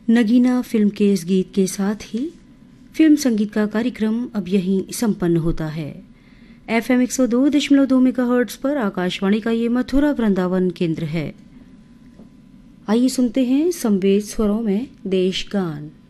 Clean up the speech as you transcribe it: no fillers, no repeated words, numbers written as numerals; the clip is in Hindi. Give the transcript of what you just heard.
नगीना फिल्म के इस गीत के साथ ही फिल्म संगीत का कार्यक्रम अब यहीं संपन्न होता है। FM 102.2 मेगाहर्ट्ज पर आकाशवाणी का ये मथुरा वृंदावन केंद्र है। आइए सुनते हैं संवेद स्वरों में देश गान।